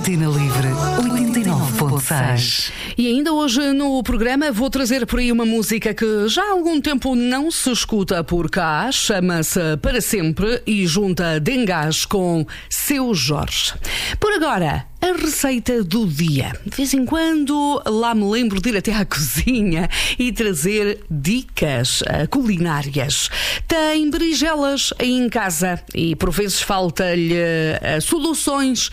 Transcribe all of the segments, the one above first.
Antena Livre 89.6. E ainda hoje no programa vou trazer por aí uma música que já há algum tempo não se escuta por cá. Chama-se Para Sempre e junta Dengás com Seu Jorge. Por agora, a receita do dia. De vez em quando lá me lembro de ir até à cozinha e trazer dicas culinárias. Tem berinjelas aí em casa e por vezes falta-lhe soluções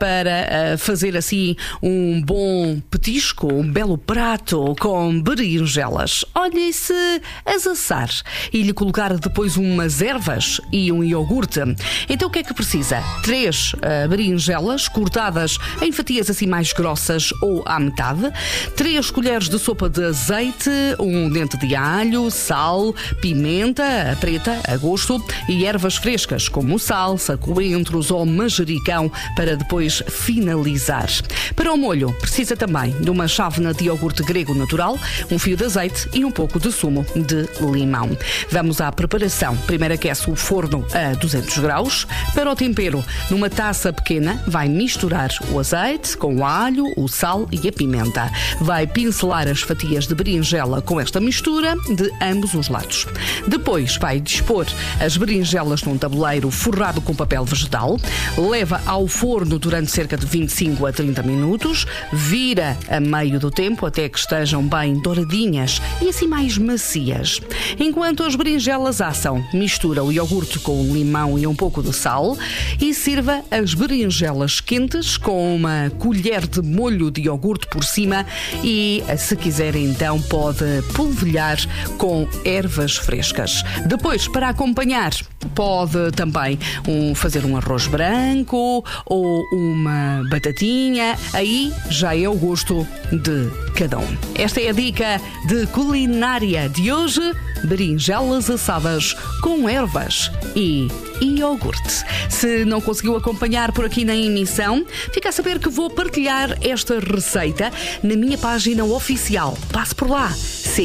para fazer assim um bom petisco, um belo prato com berinjelas. Olha, e se as assar e lhe colocar depois umas ervas e um iogurte. Então o que é que precisa? 3 berinjelas cortadas em fatias assim mais grossas ou à metade, 3 colheres de sopa de azeite, um dente de alho, sal, pimenta preta a gosto e ervas frescas como salsa, coentros ou manjericão para depois finalizar. Para o molho precisa também de uma chávena de iogurte grego natural, um fio de azeite e um pouco de sumo de limão. Vamos à preparação. Primeiro aquece o forno a 200 graus. Para o tempero, numa taça pequena, vai misturar o azeite com o alho, o sal e a pimenta. Vai pincelar as fatias de berinjela com esta mistura de ambos os lados. Depois vai dispor as berinjelas num tabuleiro forrado com papel vegetal. Leva ao forno durante cerca de 25 a 30 minutos. Vira a meio do tempo até que estejam bem douradinhas e assim mais macias. Enquanto as berinjelas assam, mistura o iogurte com o limão e um pouco de sal e sirva as berinjelas quentes com uma colher de molho de iogurte por cima e, se quiser então, pode polvilhar com ervas frescas. Depois, para acompanhar, pode também fazer um arroz branco ou uma batatinha. Aí já é o gosto de cada um. Esta é a dica de culinária de hoje: berinjelas assadas com ervas e iogurte. Se não conseguiu acompanhar por aqui na emissão, fica a saber que vou partilhar esta receita na minha página oficial. Passe por lá,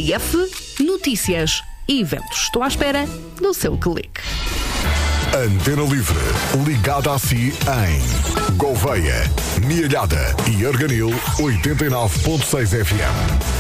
CF Notícias e Eventos. Estou à espera do seu clique. Antena Livre, ligada a si em Gouveia, Mialhada e Arganil 89.6 FM.